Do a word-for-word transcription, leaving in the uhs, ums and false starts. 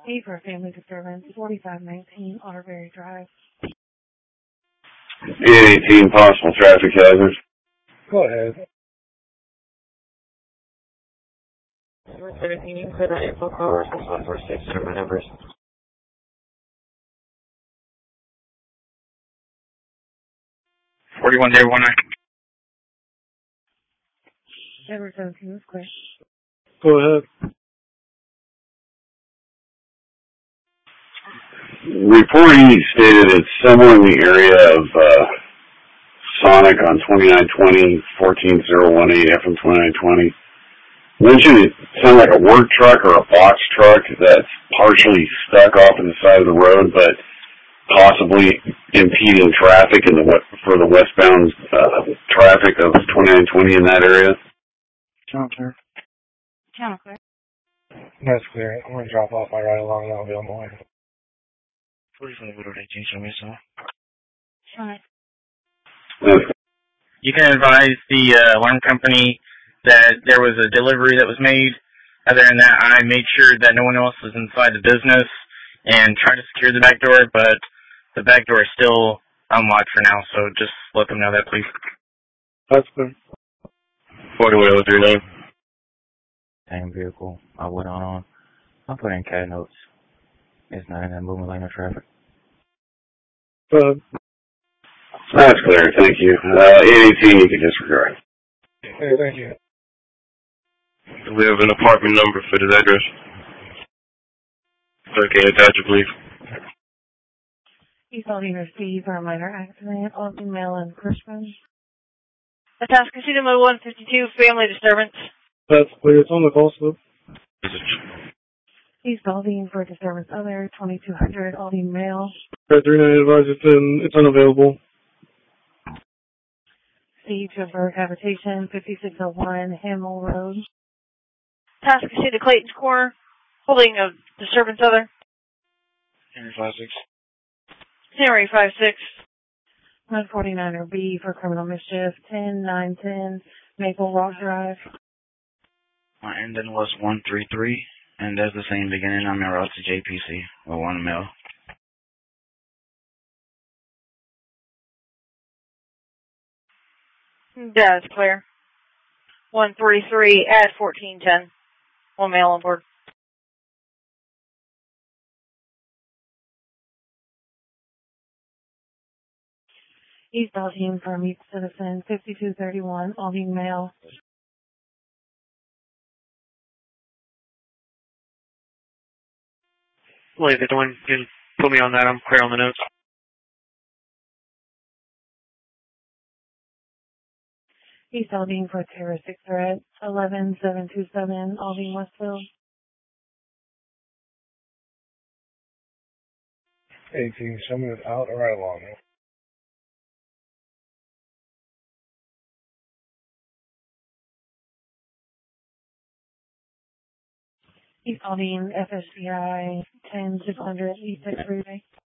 A for family disturbance, forty-five nineteen Otterberry Drive. eight eighteen, possible traffic hazards. Go ahead. seventeen, clear that info call, six one four six, or my numbers. forty-one zero one nine. Edward seventeen Square. Go ahead. Reporting stated it's somewhere in the area of uh, Sonic on twenty-nine twenty, fourteen oh one eight F M twenty-nine twenty. Mentioned it sounded like a work truck or a box truck that's partially stuck off on the side of the road, but possibly impeding traffic in the for the westbound uh, traffic of twenty-nine twenty in that area. Channel clear. Channel clear. That's clear. I'm going to drop off my ride along and I'll be on my way. forty-five eighteen, show me some. Alright. You can advise the uh, alarm company that there was a delivery that was made. Other than that, I made sure that no one else was inside the business and tried to secure the back door, but the back door is still unlocked for now, so just let them know that, please. That's clear. forty-one oh three nine. Same vehicle. I went on on. I'll put in cat notes. It's not in that movement lane of traffic. Go ahead. That's clear, thank you. Uh, eight eighteen, you can disregard. Hey, thank you. Do we have an apartment number for this address? Okay, attach it, please. He's holding receive for a minor accident on email and Cushman. Attached Casino Mode one fifty-two, family disturbance. That's clear. It's on the call slip. He's holding for disturbance other, twenty-two hundred, Aldine Mail. three nine advised it's, in, it's unavailable. Siege of Berg Habitation, fifty-six oh one, Hamill Road. Attached Casino Clayton's Corner, holding a disturbance other. Henry five six. Henry five six. one forty-niner B for criminal mischief, ten nine ten, Maple Rock Drive. My ending was one three three, and that's the same beginning. I'm en route to J P C with one mil. That's clear. one thirty-three at fourteen ten. One mail on board. East Aldine for Meet Citizen, fifty-two thirty-one, Aldine Mail. Wait, the one you can put me on that. I'm clear on the notes. East Aldine for terroristic threat, eleven seven two seven, Aldine Westville. eighteen, show me it out or right along. East Aldine F S C I, ten six hundred, East Sixth Freeway.